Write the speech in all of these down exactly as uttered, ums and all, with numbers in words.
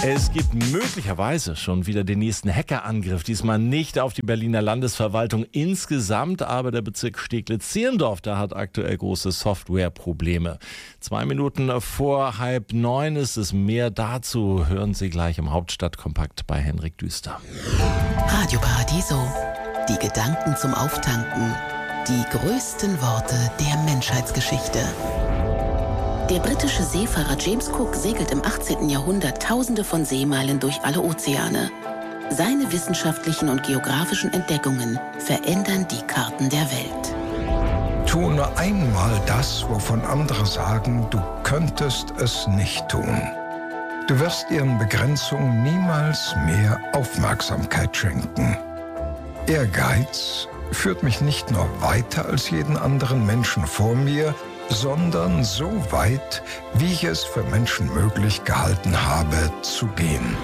Es gibt möglicherweise schon wieder den nächsten Hackerangriff. Diesmal nicht auf die Berliner Landesverwaltung insgesamt, aber der Bezirk Steglitz-Zehlendorf, da hat aktuell große Softwareprobleme. Zwei Minuten vor halb neun ist es. Mehr dazu hören Sie gleich im Hauptstadtkompakt bei Henrik Düster. Radio Paradiso. Die Gedanken zum Auftanken. Die größten Worte der Menschheitsgeschichte. Der britische Seefahrer James Cook segelt im achtzehnten Jahrhundert Tausende von Seemeilen durch alle Ozeane. Seine wissenschaftlichen und geografischen Entdeckungen verändern die Karten der Welt. Tu nur einmal das, wovon andere sagen, du könntest es nicht tun. Du wirst ihren Begrenzungen niemals mehr Aufmerksamkeit schenken. Ehrgeiz führt mich nicht nur weiter als jeden anderen Menschen vor mir, sondern so weit, wie ich es für Menschen möglich gehalten habe, zu gehen.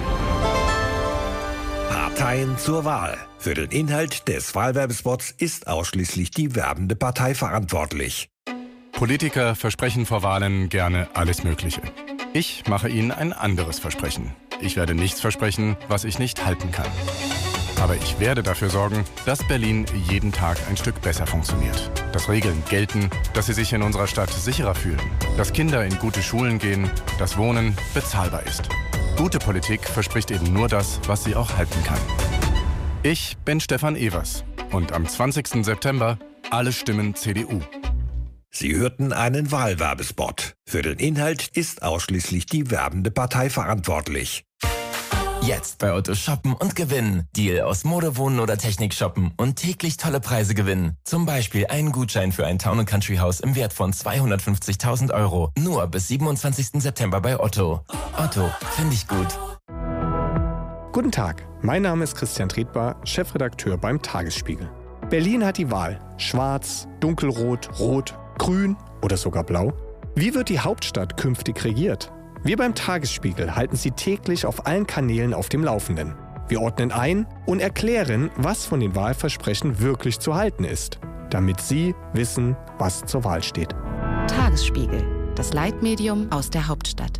Parteien zur Wahl. Für den Inhalt des Wahlwerbespots ist ausschließlich die werbende Partei verantwortlich. Politiker versprechen vor Wahlen gerne alles Mögliche. Ich mache Ihnen ein anderes Versprechen. Ich werde nichts versprechen, was ich nicht halten kann. Aber ich werde dafür sorgen, dass Berlin jeden Tag ein Stück besser funktioniert. Dass Regeln gelten, dass Sie sich in unserer Stadt sicherer fühlen. Dass Kinder in gute Schulen gehen, dass Wohnen bezahlbar ist. Gute Politik verspricht eben nur das, was sie auch halten kann. Ich bin Stefan Evers und am zwanzigsten September alle Stimmen C D U. Sie hörten einen Wahlwerbespot. Für den Inhalt ist ausschließlich die werbende Partei verantwortlich. Jetzt bei Otto shoppen und gewinnen. Deal aus Mode, Wohnen oder Technik shoppen und täglich tolle Preise gewinnen. Zum Beispiel einen Gutschein für ein Town and Country Haus im Wert von zweihundertfünfzigtausend Euro. Nur bis siebenundzwanzigsten September bei Otto. Otto, finde ich gut. Guten Tag, mein Name ist Christian Tretbar, Chefredakteur beim Tagesspiegel. Berlin hat die Wahl. Schwarz, dunkelrot, rot, grün oder sogar blau. Wie wird die Hauptstadt künftig regiert? Wir beim Tagesspiegel halten Sie täglich auf allen Kanälen auf dem Laufenden. Wir ordnen ein und erklären, was von den Wahlversprechen wirklich zu halten ist, damit Sie wissen, was zur Wahl steht. Tagesspiegel, das Leitmedium aus der Hauptstadt.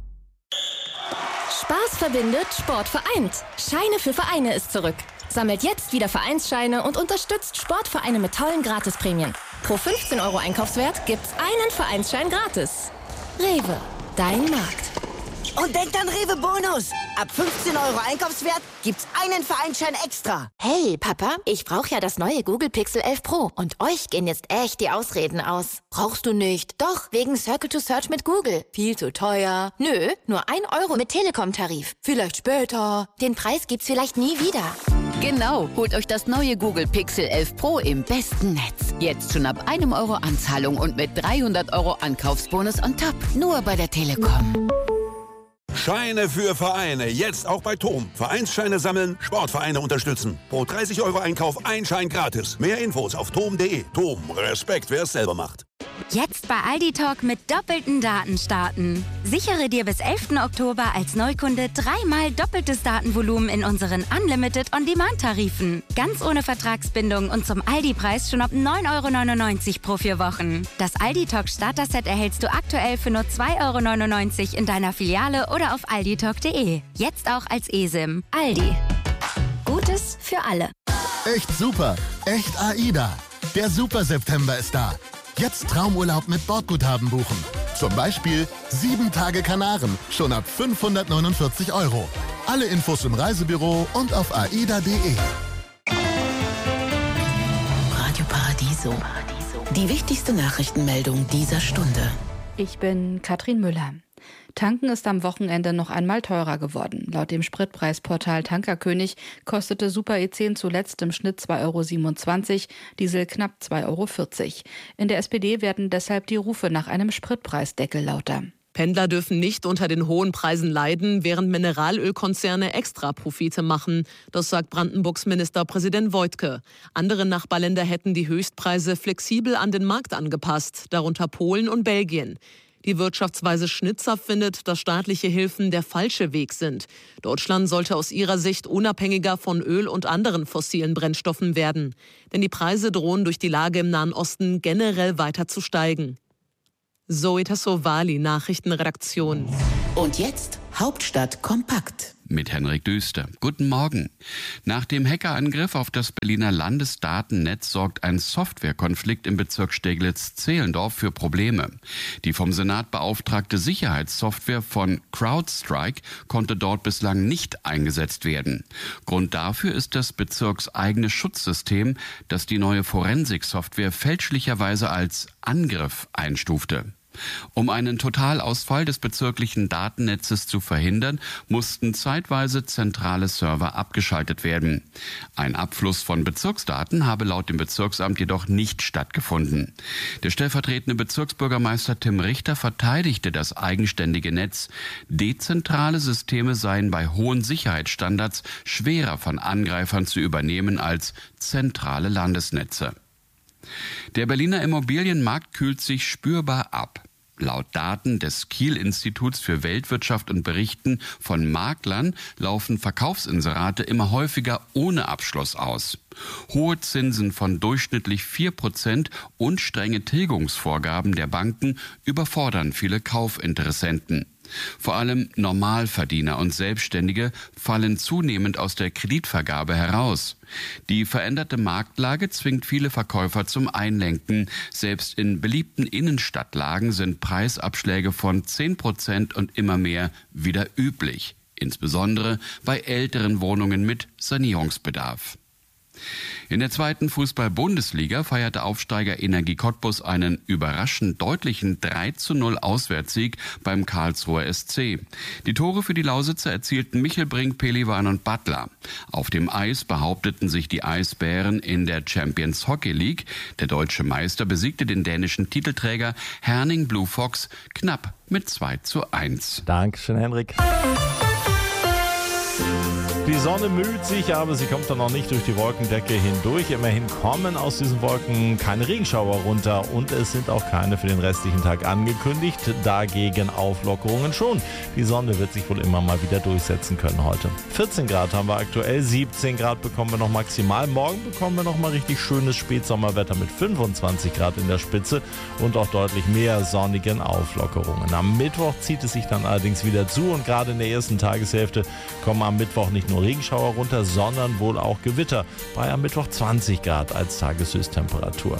Spaß verbindet, Sport vereint. Scheine für Vereine ist zurück. Sammelt jetzt wieder Vereinsscheine und unterstützt Sportvereine mit tollen Gratisprämien. Pro fünfzehn Euro Einkaufswert gibt's einen Vereinsschein gratis. Rewe. Dein Markt. Und denkt an Rewe Bonus. Ab fünfzehn Euro Einkaufswert gibt's einen Vereinsschein extra. Hey, Papa, ich brauche ja das neue Google Pixel elf Pro. Und euch gehen jetzt echt die Ausreden aus. Brauchst du nicht? Doch, wegen Circle to Search mit Google. Viel zu teuer. Nö, nur ein Euro mit Telekom-Tarif. Vielleicht später. Den Preis gibt's vielleicht nie wieder. Genau, holt euch das neue Google Pixel elf Pro im besten Netz. Jetzt schon ab einem Euro Anzahlung und mit dreihundert Euro Ankaufsbonus on top. Nur bei der Telekom. Scheine für Vereine, jetzt auch bei Tom. Vereinsscheine sammeln, Sportvereine unterstützen. Pro dreißig Euro Einkauf ein Schein gratis. Mehr Infos auf tom punkt de. Tom, Respekt, wer es selber macht. Jetzt bei Aldi Talk mit doppelten Daten starten. Sichere dir bis elften Oktober als Neukunde dreimal doppeltes Datenvolumen in unseren Unlimited On-Demand-Tarifen. Ganz ohne Vertragsbindung und zum Aldi-Preis schon ab neun Euro neunundneunzig pro vier Wochen. Das Aldi Talk Starter-Set erhältst du aktuell für nur zwei Euro neunundneunzig in deiner Filiale oder auf alditalk punkt de. Jetzt auch als eSIM. Aldi. Gutes für alle. Echt super. Echt AIDA. Der Super September ist da. Jetzt Traumurlaub mit Bordguthaben buchen. Zum Beispiel sieben Tage Kanaren, schon ab fünfhundertneunundvierzig Euro. Alle Infos im Reisebüro und auf aida punkt de. Radio Paradiso. Die wichtigste Nachrichtenmeldung dieser Stunde. Ich bin Katrin Müller. Tanken ist am Wochenende noch einmal teurer geworden. Laut dem Spritpreisportal Tankerkönig kostete Super E zehn zuletzt im Schnitt zwei Euro siebenundzwanzig, Diesel knapp zwei Euro vierzig. In der S P D werden deshalb die Rufe nach einem Spritpreisdeckel lauter. Pendler dürfen nicht unter den hohen Preisen leiden, während Mineralölkonzerne extra Profite machen. Das sagt Brandenburgs Ministerpräsident Woidke. Andere Nachbarländer hätten die Höchstpreise flexibel an den Markt angepasst, darunter Polen und Belgien. Die Wirtschaftsweise Schnitzer findet, dass staatliche Hilfen der falsche Weg sind. Deutschland sollte aus ihrer Sicht unabhängiger von Öl und anderen fossilen Brennstoffen werden. Denn die Preise drohen durch die Lage im Nahen Osten generell weiter zu steigen. Zoe Tassovali, Nachrichtenredaktion. Und jetzt Hauptstadt kompakt. Mit Henrik Düster. Guten Morgen. Nach dem Hackerangriff auf das Berliner Landesdatennetz sorgt ein Softwarekonflikt im Bezirk Steglitz-Zehlendorf für Probleme. Die vom Senat beauftragte Sicherheitssoftware von CrowdStrike konnte dort bislang nicht eingesetzt werden. Grund dafür ist das bezirkseigenes Schutzsystem, das die neue Forensik-Software fälschlicherweise als Angriff einstufte. Um einen Totalausfall des bezirklichen Datennetzes zu verhindern, mussten zeitweise zentrale Server abgeschaltet werden. Ein Abfluss von Bezirksdaten habe laut dem Bezirksamt jedoch nicht stattgefunden. Der stellvertretende Bezirksbürgermeister Tim Richter verteidigte das eigenständige Netz. Dezentrale Systeme seien bei hohen Sicherheitsstandards schwerer von Angreifern zu übernehmen als zentrale Landesnetze. Der Berliner Immobilienmarkt kühlt sich spürbar ab. Laut Daten des Kiel-Instituts für Weltwirtschaft und Berichten von Maklern laufen Verkaufsinserate immer häufiger ohne Abschluss aus. Hohe Zinsen von durchschnittlich vier Prozent und strenge Tilgungsvorgaben der Banken überfordern viele Kaufinteressenten. Vor allem Normalverdiener und Selbstständige fallen zunehmend aus der Kreditvergabe heraus. Die veränderte Marktlage zwingt viele Verkäufer zum Einlenken. Selbst in beliebten Innenstadtlagen sind Preisabschläge von zehn Prozent und immer mehr wieder üblich. Insbesondere bei älteren Wohnungen mit Sanierungsbedarf. In der zweiten Fußball-Bundesliga feierte Aufsteiger Energie Cottbus einen überraschend deutlichen drei zu null Auswärtssieg beim Karlsruher S C. Die Tore für die Lausitzer erzielten Michelbrink, Pelivan und Butler. Auf dem Eis behaupteten sich die Eisbären in der Champions Hockey League. Der deutsche Meister besiegte den dänischen Titelträger Herning Blue Fox knapp mit zwei zu eins. Dankeschön, Henrik. Die Sonne müht sich, aber sie kommt dann noch nicht durch die Wolkendecke hindurch. Immerhin kommen aus diesen Wolken keine Regenschauer runter und es sind auch keine für den restlichen Tag angekündigt. Dagegen Auflockerungen schon. Die Sonne wird sich wohl immer mal wieder durchsetzen können heute. vierzehn Grad haben wir aktuell, siebzehn Grad bekommen wir noch maximal. Morgen bekommen wir noch mal richtig schönes Spätsommerwetter mit fünfundzwanzig Grad in der Spitze und auch deutlich mehr sonnigen Auflockerungen. Am Mittwoch zieht es sich dann allerdings wieder zu und gerade in der ersten Tageshälfte kommen am Mittwoch nicht nur Regenschauer runter, sondern wohl auch Gewitter. Bei am Mittwoch zwanzig Grad als Tageshöchsttemperatur.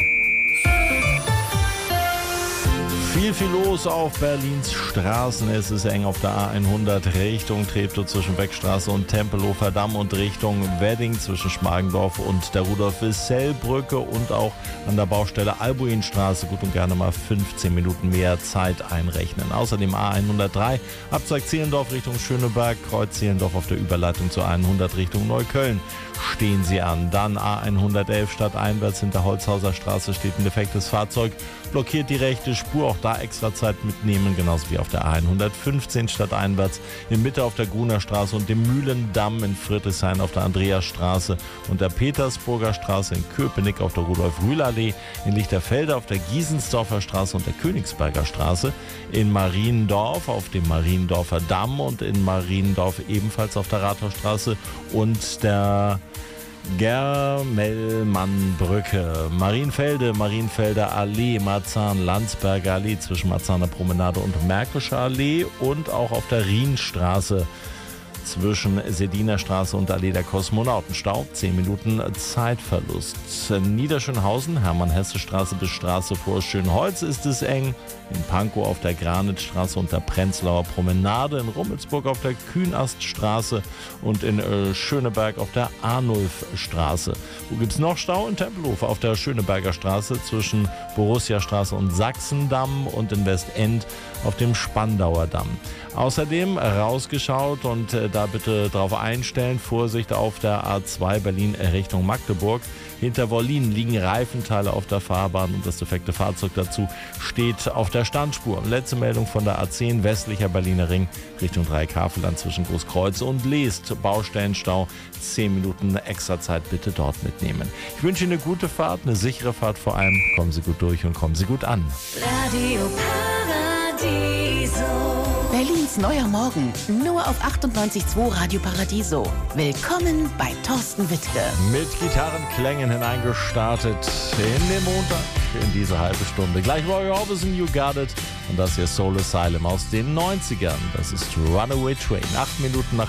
Viel, viel los auf Berlins Straßen. Es ist eng auf der A hundert Richtung Treptow zwischen Beckstraße und Tempelhofer Damm und Richtung Wedding zwischen Schmargendorf und der Rudolf-Wissell-Brücke und auch an der Baustelle Albuinstraße gut und gerne mal fünfzehn Minuten mehr Zeit einrechnen. Außerdem A hundertdrei Abzweig Zehlendorf Richtung Schöneberg, Kreuz Zehlendorf auf der Überleitung zur hundert Richtung Neukölln. Stehen Sie an. Dann A hundertelf stadteinwärts hinter Holzhauser Straße steht ein defektes Fahrzeug, blockiert die rechte Spur, auch da extra Zeit mitnehmen, genauso wie auf der A hundertfünfzehn stadteinwärts in Mitte auf der Gruner Straße und dem Mühlendamm in Friedrichshain auf der Andreasstraße und der Petersburger Straße in Köpenick auf der Rudolf-Rühl-Allee, in Lichterfelde auf der Giesensdorfer Straße und der Königsberger Straße, in Mariendorf auf dem Mariendorfer Damm und in Mariendorf ebenfalls auf der Rathausstraße und der Germelmannbrücke, Marienfelde, Marienfelder Allee, Marzahn, Landsberger Allee zwischen Marzahner Promenade und Märkischer Allee und auch auf der Rienstraße zwischen Sediner Straße und Allee der Kosmonautenstau. zehn Minuten Zeitverlust. Niederschönhausen, Hermann-Hesse-Straße bis Straße vor Schönholz ist es eng. In Pankow auf der Granitstraße und der Prenzlauer Promenade. In Rummelsburg auf der Kühnaststraße und in äh, Schöneberg auf der Arnulfstraße. Wo gibt es noch Stau? In Tempelhof auf der Schöneberger Straße zwischen Borussia-Straße und Sachsendamm und in Westend auf dem Spandauer Damm. Außerdem rausgeschaut und äh, da bitte drauf einstellen, Vorsicht auf der A zwei Berlin Richtung Magdeburg. Hinter Wollin liegen Reifenteile auf der Fahrbahn und das defekte Fahrzeug dazu steht auf der Standspur. Letzte Meldung von der A zehn westlicher Berliner Ring Richtung Dreieck-Havelland zwischen Großkreuz und Leest. Baustellenstau, zehn Minuten extra Zeit bitte dort mitnehmen. Ich wünsche Ihnen eine gute Fahrt, eine sichere Fahrt vor allem. Kommen Sie gut durch und kommen Sie gut an. Radio Paradiso. Berlins neuer Morgen, nur auf achtundneunzig Komma zwei Radio Paradiso. Willkommen bei Thorsten Wittke. Mit Gitarrenklängen hineingestartet in den Montag, in diese halbe Stunde. Gleich Roy Orbison, You Got It. Und das hier Soul Asylum aus den neunzigern. Das ist Runaway Train. Acht Minuten nach